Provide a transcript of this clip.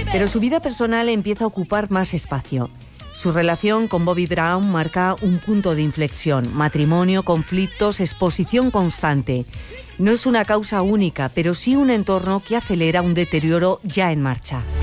Pero su vida personal empieza a ocupar más espacio. Su relación con Bobby Brown marca un punto de inflexión. Matrimonio, conflictos, exposición constante. No es una causa única, pero sí un entorno que acelera un deterioro ya en marcha.